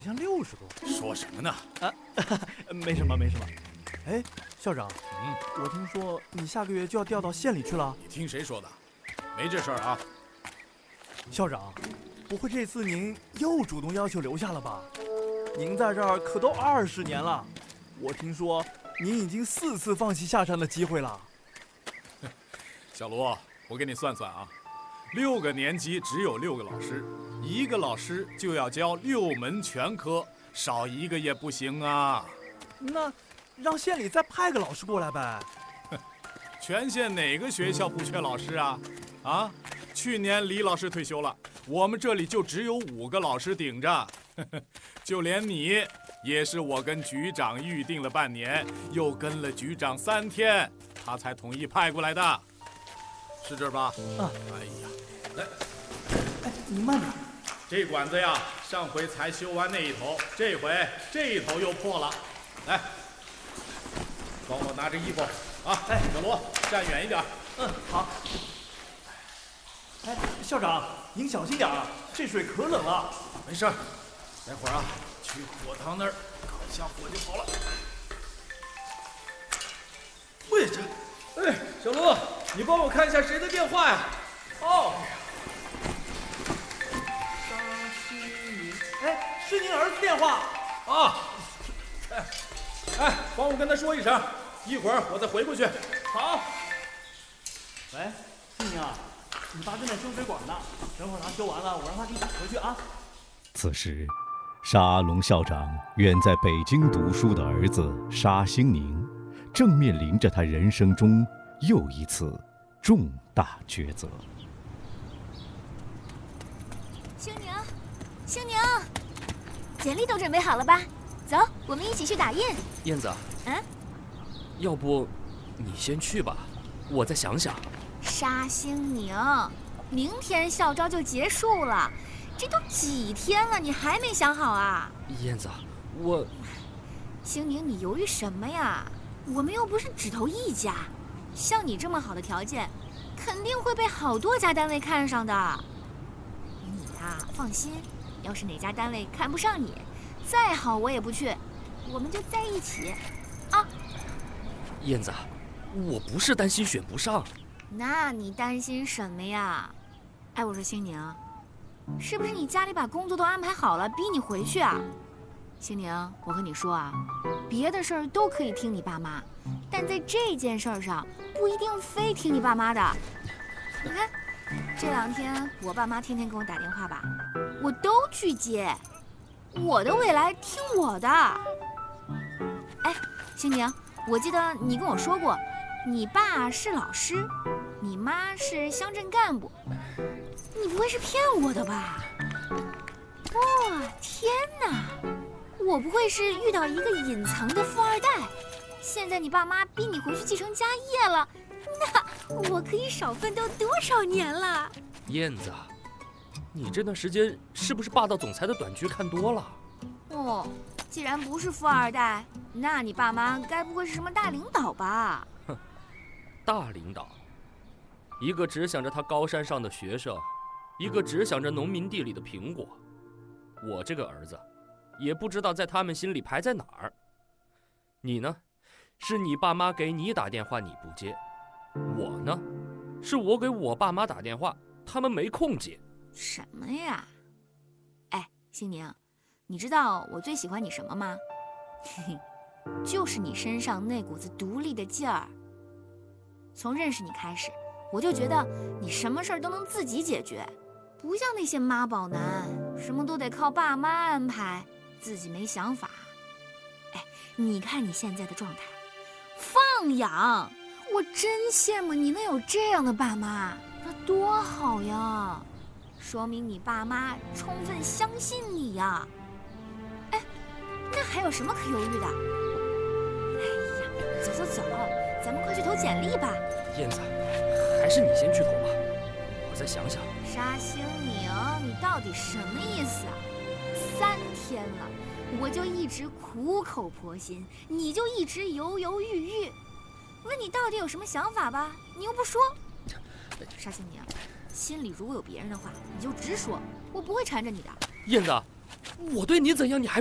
像60多。 说什么呢？ 啊，没什么没什么。哎，校长，我听说你下个月就要调到县里去了。 你听谁说的？没这事儿啊。 校长，不会这次您又主动要求留下了吧？您在这儿可都20年了，我听说您已经4次放弃下山的机会了。 小卢，我给你算算啊，6个年级只有6个老师，1个老师就要教6门全科，少1个也不行啊。 那让县里再派个老师过来呗。 全县哪个学校不缺老师啊？啊，去年李老师退休了，我们这里就只有5个老师顶着，就连你也是我跟局长预定了半年，又跟了局长3天，他才同意派过来的，是这儿吧？ 啊， 哎呀，来， 哎，你慢点。 这管子呀，上回才修完那一头，这回这一头又破了，来，帮我拿着衣服啊！哎，小罗，站远一点。 好。哎，校长，您小心点啊，这水可冷了。 没事儿，待会儿啊，去火塘那儿烤一下火就好了。 喂，哎，小卢，你帮我看一下谁的电话呀？哦。 哎，是您儿子电话。 啊。哎，帮我跟他说一声，一会儿我再回过去。好。 喂，心宁啊，你爸正在修水管呢，等会儿他修完了，我让他给你打回去啊。 此时，沙阿龙校长远在北京读书的儿子沙兴宁，正面临着他人生中又一次重大抉择。 兴宁，兴宁，简历都准备好了吧？走，我们一起去打印。 燕子，要不你先去吧，我再想想。 沙兴宁，明天校招就结束了，这都几天了，你还没想好啊？ 燕子，我…… 兴宁，你犹豫什么呀？我们又不是只投1家，像你这么好的条件，肯定会被好多家单位看上的。你呀，放心，要是哪家单位看不上你，再好我也不去，我们就在一起，啊。 燕子，我不是担心选不上。 那你担心什么呀？哎，我说兴宁，是不是你家里把工作都安排好了，逼你回去啊？兴宁，我和你说啊，别的事儿都可以听你爸妈，但在这件事儿上不一定非听你爸妈的。你看，这2天我爸妈天天给我打电话吧，我都去接，我的未来听我的。哎，兴宁，我记得你跟我说过，你爸是老师，你妈是乡镇干部，你不会是骗我的吧？哇，天哪！我不会是遇到一个隐藏的富二代？现在你爸妈逼你回去继承家业了，那我可以少奋斗多少年了？ 燕子，你这段时间是不是霸道总裁的短剧看多了？ 哦，既然不是富二代，那你爸妈该不会是什么大领导吧？ 哼，大领导，一个只想着他高山上的学生，一个只想着农民地里的苹果。我这个儿子，也不知道在他们心里排在哪儿。你呢，是你爸妈给你打电话你不接；我呢，是我给我爸妈打电话，他们没空接。 什么呀？哎，兴宁，你知道我最喜欢你什么吗？嘿嘿，就是你身上那股子独立的劲儿。从认识你开始，我就觉得你什么事儿都能自己解决，不像那些妈宝男，什么都得靠爸妈安排，自己没想法。哎，你看你现在的状态，放养，我真羡慕你能有这样的爸妈，那多好呀！说明你爸妈充分相信你呀。哎，那还有什么可犹豫的？哎呀，走走走，咱们快去投简历吧。 燕子，还是你先去投吧，我再想想。 沙兴宁，你到底什么意思啊？3天了，我就一直苦口婆心，你就一直犹犹豫豫。问你到底有什么想法吧，你又不说。沙兴宁，心里如果有别人的话，你就直说，我不会缠着你的。 燕子， 我对你怎样，你还